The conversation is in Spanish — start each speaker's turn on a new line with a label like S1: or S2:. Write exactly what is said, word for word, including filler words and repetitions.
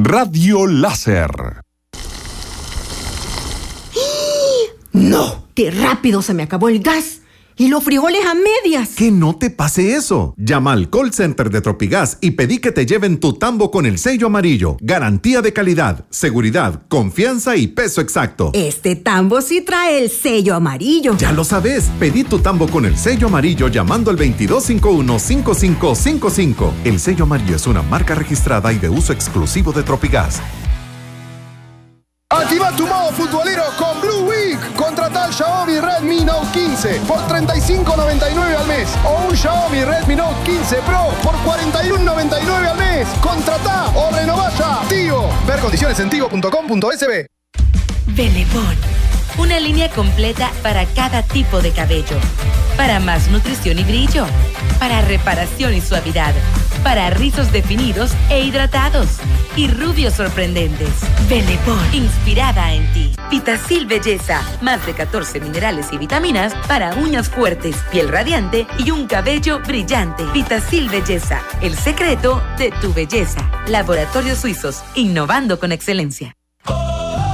S1: Radio Láser.
S2: ¡No! ¡Qué rápido se me acabó el gas! ¡Y los frijoles a medias!
S3: Que no te pase eso. Llama al call center de Tropigas y pedí que te lleven tu tambo con el sello amarillo. Garantía de calidad, seguridad, confianza y peso exacto.
S2: Este tambo sí trae el sello amarillo.
S3: Ya lo sabes. Pedí tu tambo con el sello amarillo llamando al veintidós cincuenta y uno, cincuenta y cinco cincuenta y cinco. El sello amarillo es una marca registrada y de uso exclusivo de Tropigas.
S4: Activa tu modo futbolero con Blue Week. Contrata el Xiaomi Redmi Note quince por treinta y cinco noventa y nueve al mes o un Xiaomi Redmi Note quince Pro por cuarenta y uno noventa y nueve al mes. Contrata o renová ya. Tigo. Ver condiciones en tigo punto com punto es be.
S5: Belebón. Una línea completa para cada tipo de cabello. Para más nutrición y brillo. Para reparación y suavidad. Para rizos definidos e hidratados. Y rubios sorprendentes. Belebón. Inspirada en ti. Vitacil Belleza. Más de catorce minerales y vitaminas para uñas fuertes, piel radiante y un cabello brillante. Vitacil Belleza. El secreto de tu belleza. Laboratorios Suizos. Innovando con excelencia.